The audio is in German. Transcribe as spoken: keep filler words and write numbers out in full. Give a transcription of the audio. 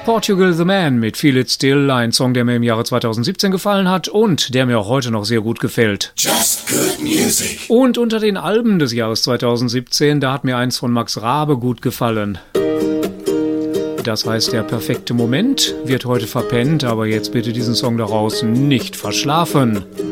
Portugal the Man mit Feel It Still, ein Song, der mir im Jahre zweitausendsiebzehn gefallen hat und der mir auch heute noch sehr gut gefällt. Just good music. Und unter den Alben des Jahres zweitausendsiebzehn, da hat mir eins von Max Rabe gut gefallen. Das heißt, der perfekte Moment wird heute verpennt, aber jetzt bitte diesen Song daraus nicht verschlafen.